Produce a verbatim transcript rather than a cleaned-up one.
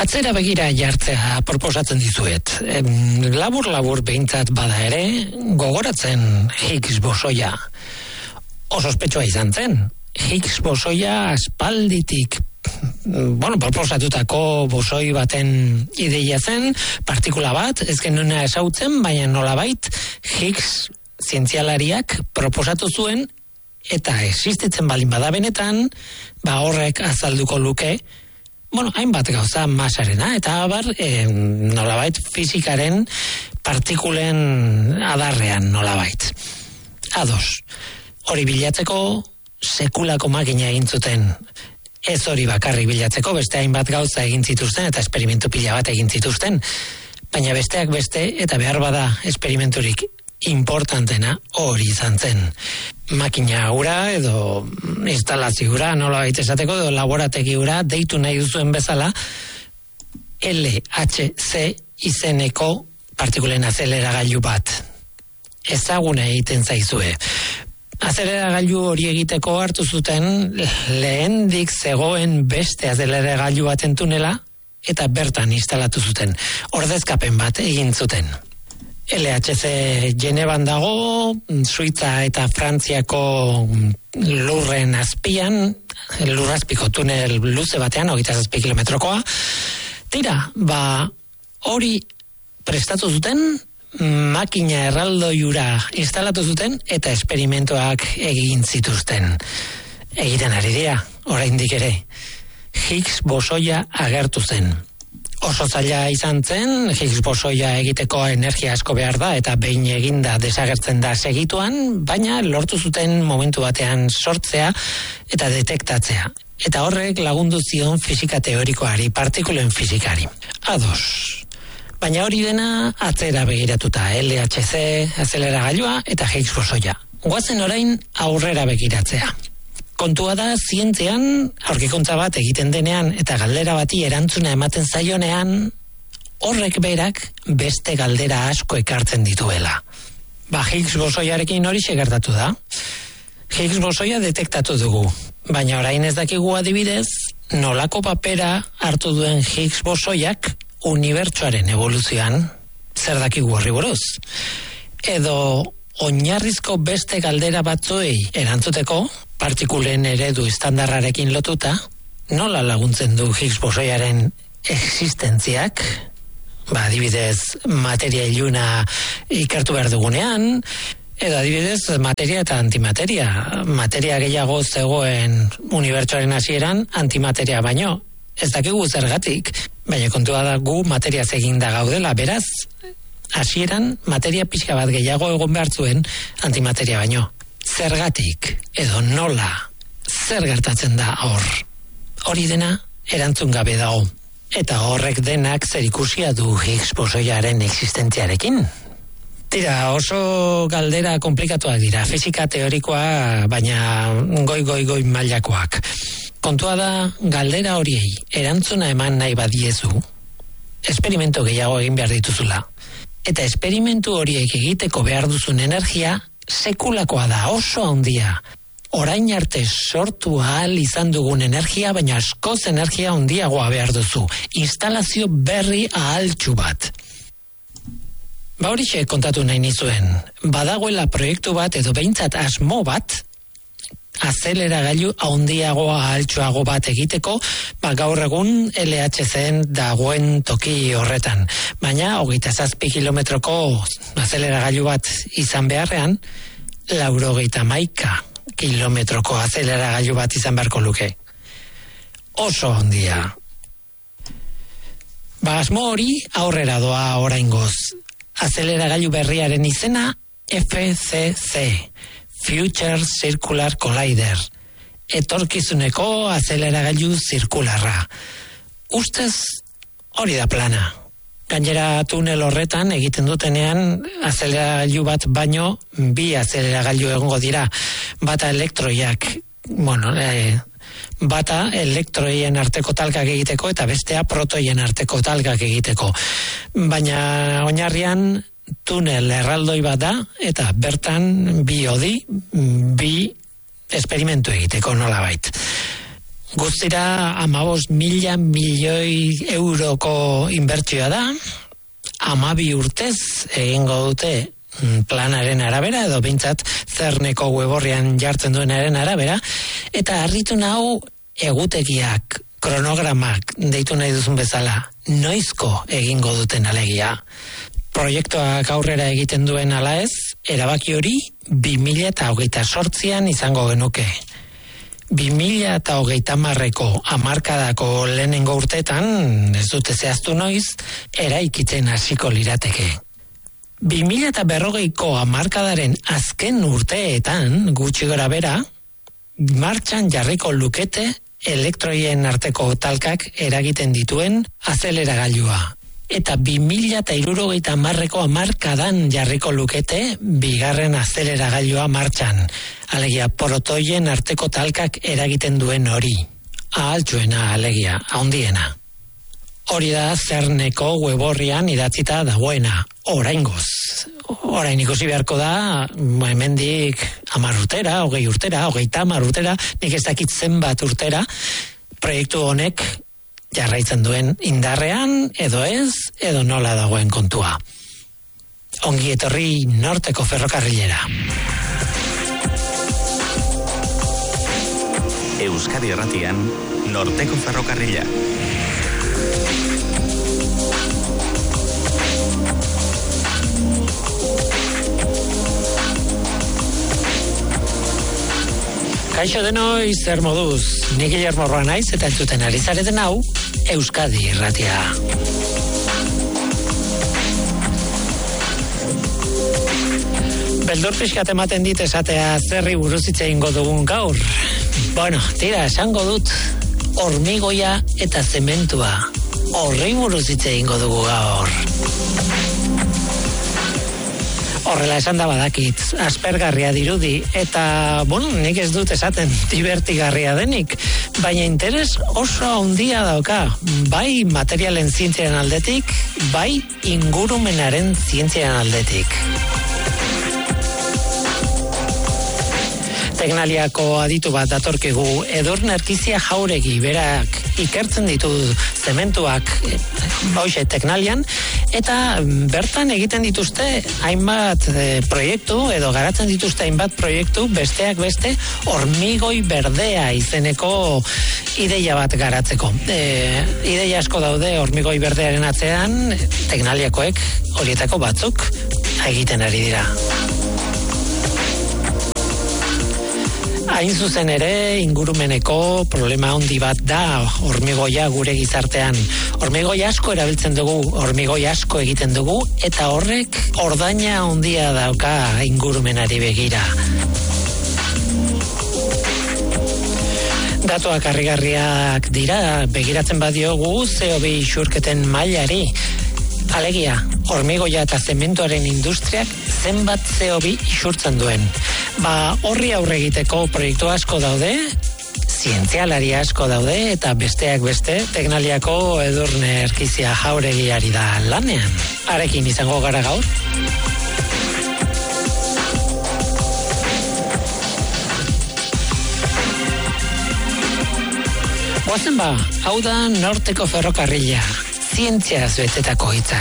Atzera begira jartzea proposatzen dizuet. Labur-labur behintzat bada ere, gogoratzen Higgs bosoia. Oso ospetsua izan zen. Higgs bosoia aspalditik bueno, proposatutako bosoi baten ideia zen, partikula bat, ez genuna esautzen, baina nolabait Higgs zientzialariak proposatu zuen, eta existitzen balin bada benetan, ba horrek azalduko luke, bueno, hainbat gauza masarena, eta abar, e, nolabait fizikaren partikulen adarrean nolabait. Ados, hori bilatzeko sekulako makina egin zuten. Ez hori bakarrik bilatzeko, beste hainbat gauza egin zituzten eta esperimentu pila bat egin zituzten. Baina besteak beste, eta behar bada esperimenturik importantena hori izan zen. Makina hura edo instalazio hura, nola baita esateko, edo laborategi hura, deitu nahi duzuen bezala, L H C izeneko partikulen azeleragailu bat. Ezaguna egiten zaizue. Azeleragailu hori egiteko hartu zuten lehendik zegoen beste azeleragailu baten tunela eta bertan instalatu zuten. Ordezkapen bat egin zuten. L H C Genevan dago, Suitza eta Frantziako lurren azpian, lurrazpiko tunel luze batean, hogeita zazpi kilometrokoa. Tira, ba, hori prestatu zuten, makina erraldoiura instalatu zuten eta esperimentuak egin zituzten. Egiten ari dira, oraindik ere. Higgs bosoia agertu zen. Oso zaila izan zen, Higgs bosoia egiteko energia asko behar da eta behin eginda desagertzen da segituan, baina lortu zuten momentu batean sortzea eta detektatzea. Eta horrek lagundu zion fisika teorikoari, partikulen fisikari. Ados. Baina hori dena atzera begiratuta, L H C azeleragailua eta Higgs bosoia. Goazen orain aurrera begiratzea. Kontua da, zientzian, aurkikuntza bat egiten denean eta galdera bati erantzuna ematen zaionean, horrek berak beste galdera asko ekartzen dituela. Ba, Higgs bosoiarekin hori gertatu da. Higgs bosoia detektatu dugu, baina orain ez dakigu adibidez, nolako papera hartu duen Higgs bosoiak unibertsoaren evoluzioan, zer dakigu horri buruz. Edo oinarrizko beste galdera batzuei erantzuteko, partikulen eredu estandarrarekin lotuta, nola laguntzen du Higgs bosoiaren existentziak, ba, adibidez, materia iluna ikertu behar dugunean, edo adibidez, materia eta antimateria. Materia gehiago zegoen unibertsoaren hasieran, antimateria baino. Ez dakigu zergatik, baina kontua da gu materia eginda gaudela, beraz, hasieran materia pixka bat gehiago egon behar zuen antimateria baino. Zergatik, edo nola, zer gertatzen da hor. Hori dena erantzun gabe dago. Eta horrek denak zerikusia du Higgs bosoiaren existentziarekin. Tira, oso galdera komplikatuak dira, fisika teorikoa, baina goi-goi-goi mailakoak. Kontua da, galdera horiei erantzuna eman nahi badiezu, esperimentu gehiago egin behar dituzula. Eta esperimentu horiek egiteko behar duzun energia sekulakoa da, oso handia. Orain arte sortu ahal izan dugun energia, baina askoz energia handiagoa behar duzu. Instalazio berri ahaltsu bat. Ba horixe kontatu nahi nizuen. Badagoela proiektu bat edo behintzat asmo bat, azeleragailu handiagoa ahaltsuago bat egiteko, ba gaur egun L H C-en dagoen toki horretan. Baina, hogeita zazpi kilometroko azeleragailu bat izan beharrean, laurogeita hamaika kilometroko azeleragailu bat izan beharko luke. Oso handia. Ba asmo hori aurrera doa oraingoz. Azeleragailu berriaren izena F C C. Future Circular Collider. Etorkizuneko azeleragailu zirkularra. Ustez hori da plana. Gainera tunel horretan egiten dutenean azeleragailu bat baino bi azeleragailu egongo dira. Bata elektroiak, bueno, eh, bata elektroien arteko talkak egiteko eta bestea protoien arteko talkak egiteko. Baina oinarrian tunel erraldoi bat da, eta bertan bi hodi, bi esperimentu egiteko nolabait. Guztira hamabost mila milioi euroko inbertsioa da, hamabi urtez egingo dute planaren arabera, edo behintzat Cerneko weborrian jartzen duenaren arabera, eta harritu nau egutegiak, kronogramak, deitu nahi duzun bezala, noizko egingo duten alegia. Proiektuak aurrera egiten duen ala ez, erabaki hori bi mila hogeita zortzian izango genuke. bi mila hogeita hamarreko hamarkadako lehenengo urteetan, ez dute zehaztu noiz, eraikitzen hasiko lirateke. bi mila berrogeiko hamarkadaren azken urteetan, gutxi gora bera, martxan jarriko lukete elektroien arteko talkak eragiten dituen azeleragailua. Eta bi mila hirurogeita hamarreko hamarkadan jarriko lukete bigarren azeleragailua martxan. Alegia, protoien arteko talkak eragiten duen hori. Ahaltsuena alegia, handiena. Hori da Cerneko weborrian idatzita dagoena, oraingoz. Orain ikusi beharko da, hemendik hamar urtera, hogei urtera, hogeita hamar urtera, nik ez dakit zenbat urtera, proiektu honek jarraitzen duen indarrean, edo ez, edo nola dagoen kontua. Ongi etorri Norteko ferrokarrilera. Euskadi Erratian, Norteko ferrokarrila. Kaixo denoi, zer moduz, ni Guillermo Roa naiz eta entzuten ari zareten hau, Euskadi Irratia. Beldur pixkat ematen dit esatea zerri buruz hitz egingo dugun gaur. Bueno, tira, esango dut, hormigoia eta zementua. Horri buruz hitz egingo dugu gaur. Horrela esan da badakit, aspergarria dirudi, eta, bueno, nik ez dut esaten divertigarria denik, baina interes oso handia dauka, bai materialen zientziaren aldetik, bai ingurumenaren zientziaren aldetik. Teknaliako aditu bat datorkigu, Edurne Erkizia Jauregi, berak ikertzen ditu zementuak hoxe teknalian, eta bertan egiten dituzte hainbat e, proiektu, edo garatzen dituzte hainbat proiektu, besteak beste hormigoi berdea izeneko ideia bat garatzeko. E, ideia asko daude hormigoi berdearen atzean, teknaliakoek horietako batzuk egiten ari dira. Hain zuzen ere, ingurumeneko problema handi bat da hormigoia gure gizartean. Hormigoi asko erabiltzen dugu, hormigoi asko egiten dugu, eta horrek ordaina handia dauka ingurumenari begira. Datuak harrigarriak dira, begiratzen badiogu C O bi isurketen mailari. Alegia, hormigoia eta zementuaren industriak zenbat C O bi isurtzen duen. Ba, horri aurre egiteko proiektu asko daude, zientzialari asko daude, eta besteak beste, teknaliako Edurne Erkizia Jauregiari da lanean. Harekin izango gara gaur. Goazen ba, hau da Norteko ferrokarrila, zientziaz betetako hitzak.